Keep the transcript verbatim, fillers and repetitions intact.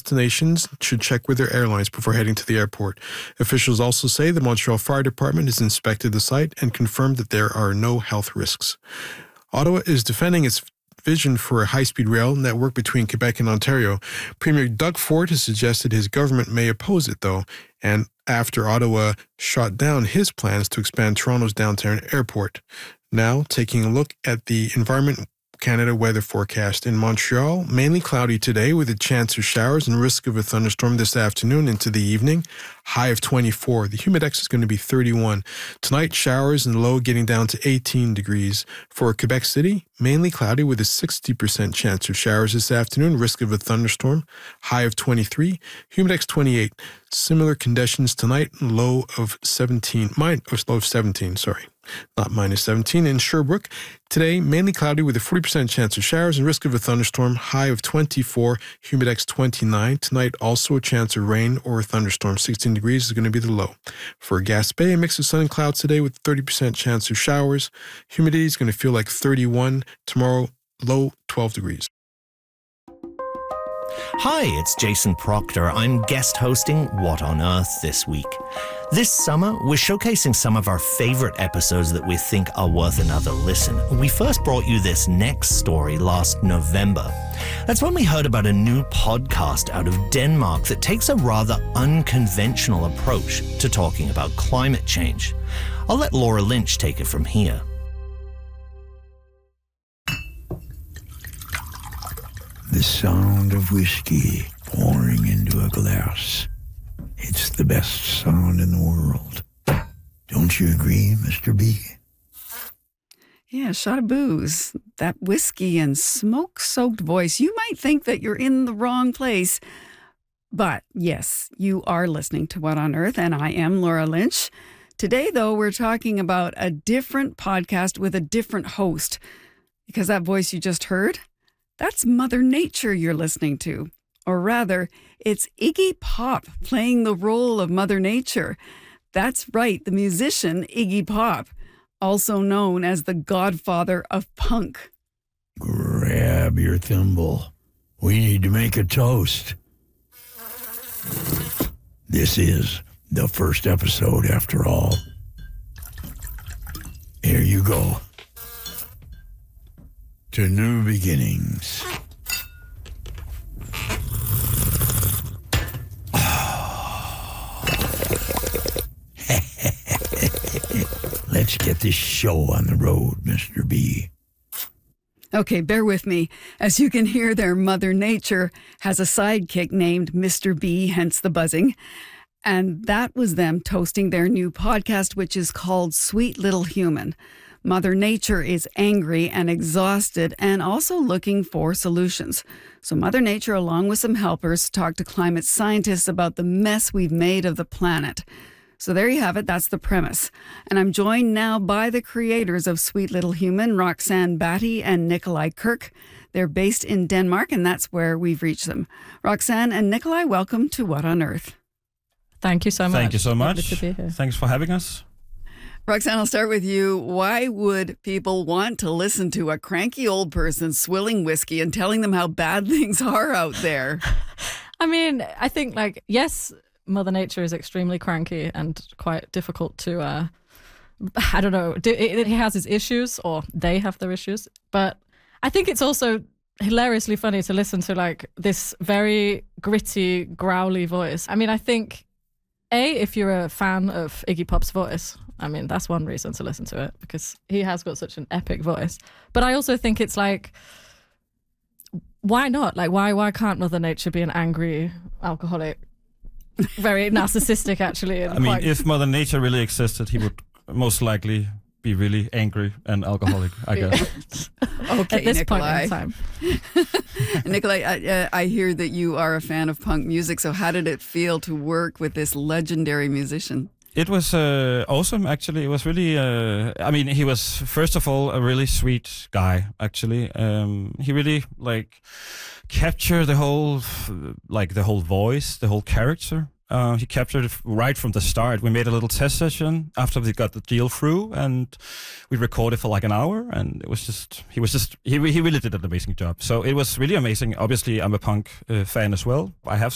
destinations should check with their airlines before heading to the airport. Officials also say the Montreal Fire Department has inspected the site and confirmed that there are no health risks. Ottawa is defending its vision for a high-speed rail network between Quebec and Ontario. Premier Doug Ford has suggested his government may oppose it, though, and after Ottawa shot down his plans to expand Toronto's downtown airport. Now, taking a look at the Environment Canada weather forecast. In Montreal, mainly cloudy today with a chance of showers and risk of a thunderstorm this afternoon into the evening. High of twenty-four. The humidex is going to be thirty-one. Tonight, showers and low getting down to eighteen degrees. For Quebec City, mainly cloudy with a sixty percent chance of showers this afternoon. Risk of a thunderstorm. High of twenty-three. Humidex twenty-eight. Similar conditions tonight. Low of seventeen. Mine, or low of seventeen, sorry. Not minus seventeen. In Sherbrooke, today, mainly cloudy with a forty percent chance of showers and risk of a thunderstorm. High of twenty-four, humidex twenty-nine. Tonight, also a chance of rain or a thunderstorm. sixteen degrees is going to be the low. For Gaspé, a mix of sun and clouds today with thirty percent chance of showers. Humidity is going to feel like thirty-one. Tomorrow, low twelve degrees. Hi, it's Jason Proctor. I'm guest hosting What on Earth this week. This summer, we're showcasing some of our favourite episodes that we think are worth another listen. We first brought you this next story last November. That's when we heard about a new podcast out of Denmark that takes a rather unconventional approach to talking about climate change. I'll let Laura Lynch take it from here. The sound of whiskey pouring into a glass. It's the best sound in the world. Don't you agree, Mister B? Yeah, a shot of booze, that whiskey and smoke-soaked voice. You might think that you're in the wrong place. But yes, you are listening to What on Earth, and I am Laura Lynch. Today, though, we're talking about a different podcast with a different host. Because that voice you just heard, that's Mother Nature you're listening to. Or rather, it's Iggy Pop playing the role of Mother Nature. That's right, the musician Iggy Pop, also known as the godfather of punk. Grab your thimble. We need to make a toast. This is the first episode, after all. Here you go. To new beginnings. Let's get this show on the road, Mister B. Okay, bear with me. As you can hear there, Mother Nature has a sidekick named Mister B, hence the buzzing. And that was them toasting their new podcast, which is called Sweet Little Human. Mother Nature is angry and exhausted and also looking for solutions. So Mother Nature, along with some helpers, talked to climate scientists about the mess we've made of the planet. So there you have it. That's the premise. And I'm joined now by the creators of Sweet Little Human, Roxanne Batty and Nikolai Kirk. They're based in Denmark, and that's where we've reached them. Roxanne and Nikolai, welcome to What on Earth. Thank you so much. Thank you so much. Lovely to be here. Thanks for having us. Roxanne, I'll start with you. Why would people want to listen to a cranky old person swilling whiskey and telling them how bad things are out there? I mean, I think, like, yes, Mother Nature is extremely cranky and quite difficult to, uh, I don't know, do, it, it has its issues, or they have their issues. But I think it's also hilariously funny to listen to, like, this very gritty, growly voice. I mean, I think, A, if you're a fan of Iggy Pop's voice, I mean, that's one reason to listen to it, because he has got such an epic voice. But I also think it's like, why not? Like, why why can't Mother Nature be an angry alcoholic? Very narcissistic, actually. And I mean, quite... if Mother Nature really existed, he would most likely be really angry and alcoholic, I guess. Okay, At this Nikolai. point in time. Nikolai, I, uh, I hear that you are a fan of punk music, so how did it feel to work with this legendary musician? It was uh, awesome, actually. It was really, uh, I mean, he was, first of all, a really sweet guy, actually. Um, he really, like, captured the whole, like, the whole voice, the whole character. Uh, he captured it right from the start. We made a little test session after we got the deal through, and we recorded for like an hour, and it was just, he was just, he he really did an amazing job. So it was really amazing. Obviously, I'm a punk uh, fan as well. I have